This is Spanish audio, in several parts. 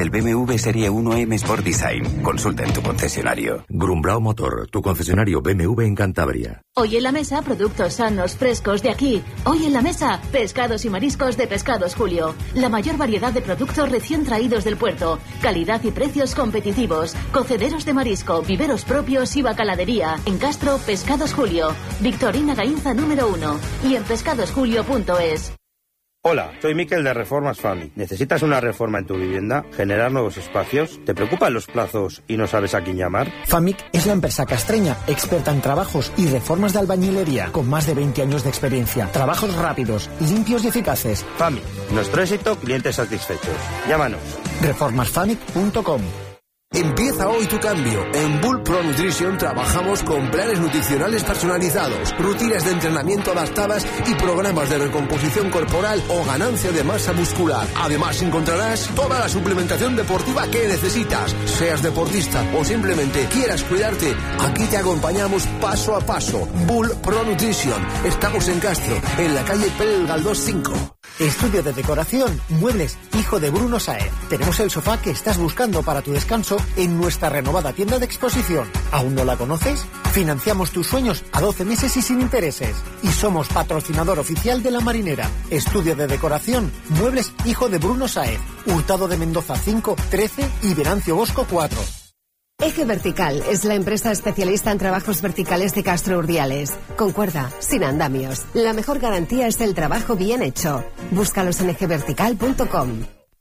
el BMW Serie 1M Sport Design. Consulta en tu concesionario. Grumbrao Motor, tu concesionario BMW en Cantabria. Hoy en la mesa, productos sanos, frescos de aquí. Hoy en la mesa, pescados y mariscos de Pescados Julio. La mayor variedad de productos recién traídos del puerto. Calidad y precios competitivos. Cocederos de marisco, viveros propios y bacaladería. En Castro, Pescados Julio. Victorina Gainza número 1. Y en pescadosjulio.es. Hola, soy Miquel de Reformas FAMI. ¿Necesitas una reforma en tu vivienda? ¿Generar nuevos espacios? ¿Te preocupan los plazos y no sabes a quién llamar? FAMIC es la empresa castreña, experta en trabajos y reformas de albañilería, con más de 20 años de experiencia. Trabajos rápidos, limpios y eficaces. FAMIC, nuestro éxito, clientes satisfechos. Llámanos. Reformasfamic.com. Empieza hoy tu cambio. En Bull Pro Nutrition trabajamos con planes nutricionales personalizados, rutinas de entrenamiento adaptadas y programas de recomposición corporal o ganancia de masa muscular. Además encontrarás toda la suplementación deportiva que necesitas. Seas deportista o simplemente quieras cuidarte, aquí te acompañamos paso a paso. Bull Pro Nutrition. Estamos en Castro, en la calle Pérez Galdós 5. Estudio de decoración, muebles, hijo de Bruno Saez. Tenemos el sofá que estás buscando para tu descanso en nuestra renovada tienda de exposición. ¿Aún no la conoces? Financiamos tus sueños a 12 meses y sin intereses. Y somos patrocinador oficial de La Marinera. Estudio de decoración, muebles, hijo de Bruno Saez. Hurtado de Mendoza 5, 13 y Venancio Bosco 4. Eje Vertical es la empresa especialista en trabajos verticales de Castro Urdiales. Con cuerda, sin andamios. La mejor garantía es el trabajo bien hecho. Búscalos en ejevertical.com.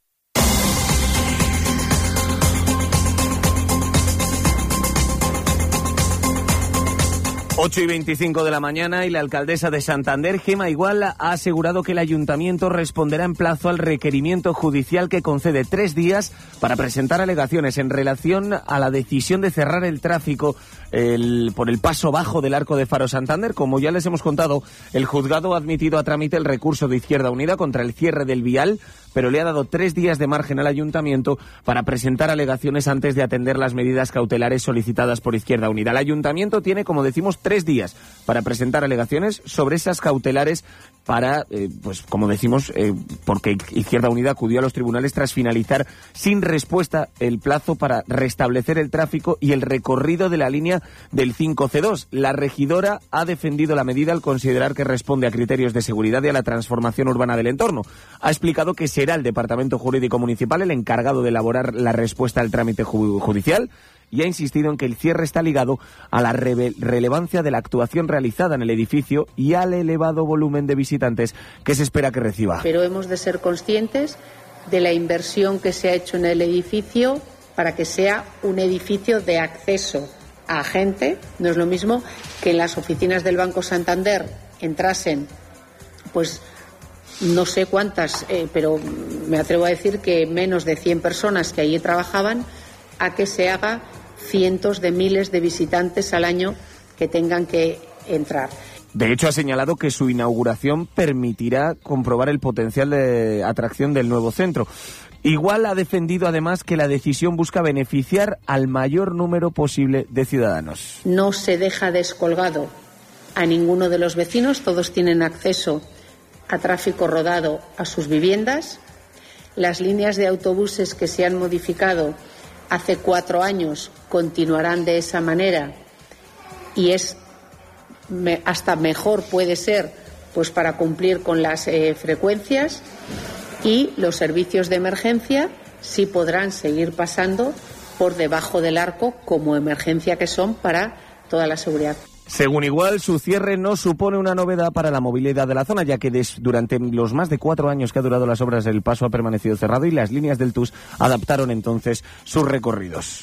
8:25 de la mañana y la alcaldesa de Santander, Gema Igual, ha asegurado que el ayuntamiento responderá en plazo al requerimiento judicial que concede 3 días para presentar alegaciones en relación a la decisión de cerrar el tráfico por el paso bajo del Arco de Faro Santander. Como ya les hemos contado, el juzgado ha admitido a trámite el recurso de Izquierda Unida contra el cierre del vial, pero le ha dado 3 días de margen al ayuntamiento para presentar alegaciones antes de atender las medidas cautelares solicitadas por Izquierda Unida. El ayuntamiento tiene, como decimos, 3 días para presentar alegaciones sobre esas cautelares para, pues como decimos, porque Izquierda Unida acudió a los tribunales tras finalizar sin respuesta el plazo para restablecer el tráfico y el recorrido de la línea del 5C2. La regidora ha defendido la medida al considerar que responde a criterios de seguridad y a la transformación urbana del entorno. Ha explicado que será el Departamento Jurídico Municipal el encargado de elaborar la respuesta al trámite judicial y ha insistido en que el cierre está ligado a la relevancia de la actuación realizada en el edificio y al elevado volumen de visitantes que se espera que reciba. Pero hemos de ser conscientes de la inversión que se ha hecho en el edificio para que sea un edificio de acceso a gente. No es lo mismo que en las oficinas del Banco Santander entrasen, pues no sé cuántas, pero me atrevo a decir que menos de 100 personas que allí trabajaban, a que se haga cientos de miles de visitantes al año que tengan que entrar. De hecho, ha señalado que su inauguración permitirá comprobar el potencial de atracción del nuevo centro. Igual ha defendido además que la decisión busca beneficiar al mayor número posible de ciudadanos. No se deja descolgado a ninguno de los vecinos, todos tienen acceso a tráfico rodado a sus viviendas. Las líneas de autobuses que se han modificado hace 4 años continuarán de esa manera y es hasta mejor puede ser pues para cumplir con las frecuencias, y los servicios de emergencia sí podrán seguir pasando por debajo del arco como emergencia que son para toda la seguridad. Según Igual, su cierre no supone una novedad para la movilidad de la zona, ya que durante los más de 4 años que ha durado las obras, el paso ha permanecido cerrado y las líneas del TUS adaptaron entonces sus recorridos.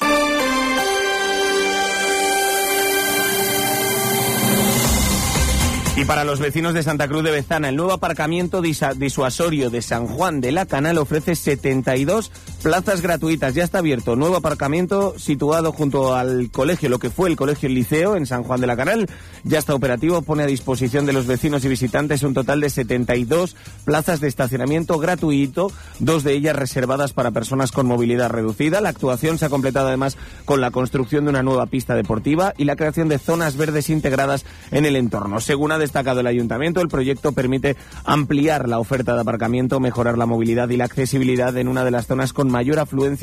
Y para los vecinos de Santa Cruz de Bezana, el nuevo aparcamiento disuasorio de San Juan de la Canal ofrece 72 plazas gratuitas. Ya está abierto. Nuevo aparcamiento situado junto al colegio, lo que fue el colegio El Liceo en San Juan de la Canal. Ya está operativo, pone a disposición de los vecinos y visitantes un total de 72 plazas de estacionamiento gratuito, 2 de ellas reservadas para personas con movilidad reducida. La actuación se ha completado además con la construcción de una nueva pista deportiva y la creación de zonas verdes integradas en el entorno. Según ha destacado el ayuntamiento, el proyecto permite ampliar la oferta de aparcamiento, mejorar la movilidad y la accesibilidad en una de las zonas con mayor afluencia